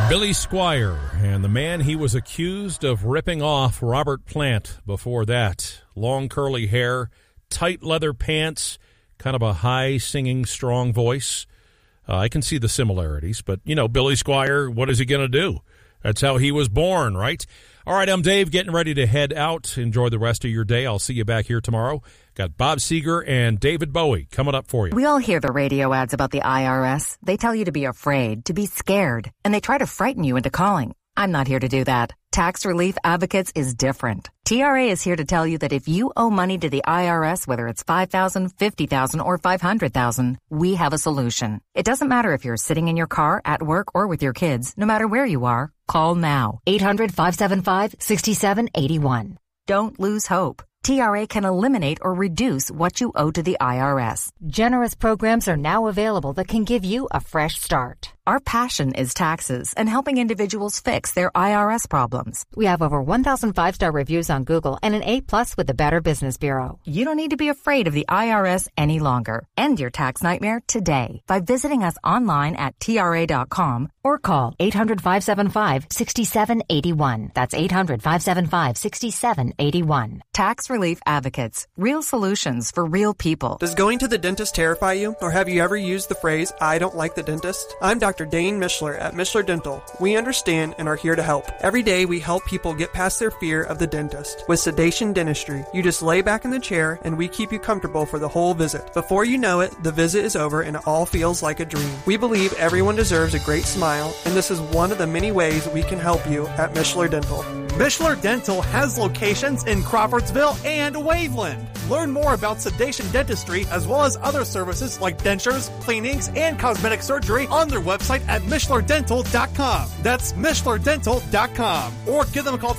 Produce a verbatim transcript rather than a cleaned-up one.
Billy Squier, and the man he was accused of ripping off, Robert Plant, before that. Long curly hair, tight leather pants, kind of a high-singing, strong voice. Uh, I can see the similarities, but, you know, Billy Squier, what is he going to do? That's how he was born, right? All right, I'm Dave, getting ready to head out. Enjoy the rest of your day. I'll see you back here tomorrow. Got Bob Seger and David Bowie coming up for you. We all hear the radio ads about the I R S. They tell you to be afraid, to be scared, and they try to frighten you into calling. I'm not here to do that. Tax Relief Advocates is different. T R A is here to tell you that if you owe money to the I R S, whether it's five thousand dollars, fifty thousand dollars, or five hundred thousand dollars, we have a solution. It doesn't matter if you're sitting in your car, at work, or with your kids. No matter where you are, call now. eight hundred, five seven five, six seven eight one. Don't lose hope. T R A can eliminate or reduce what you owe to the I R S. Generous programs are now available that can give you a fresh start. Our passion is taxes and helping individuals fix their I R S problems. We have over one thousand five-star reviews on Google and an A plus with the Better Business Bureau. You don't need to be afraid of the I R S any longer. End your tax nightmare today by visiting us online at T R A dot com or call eight hundred, five seven five, six seven eight one. That's eight hundred, five seven five, six seven eight one. Tax Relief Advocates. Real solutions for real people. Does going to the dentist terrify you? Or have you ever used the phrase, I don't like the dentist? I'm Doctor Dane Mishler at Mishler Dental. We understand and are here to help. Every day we help people get past their fear of the dentist. With sedation dentistry, you just lay back in the chair and we keep you comfortable for the whole visit. Before you know it, the visit is over and it all feels like a dream. We believe everyone deserves a great smile, and this is one of the many ways we can help you at Mishler Dental. Mishler Dental has locations in Crawfordsville and Waveland. Learn more about sedation dentistry as well as other services like dentures, cleanings, and cosmetic surgery on their website at Mishler Dental dot com. That's Mishler Dental dot com. Or give them a call